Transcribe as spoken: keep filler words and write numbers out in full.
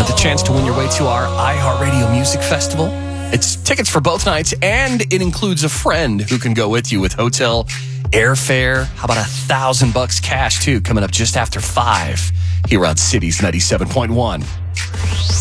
with a chance to win your way to our iHeartRadio Music Festival. It's tickets for both nights, and it includes a friend who can go with you with hotel, airfare. How about a thousand bucks cash, too, coming up just after five here on Cities ninety-seven point one.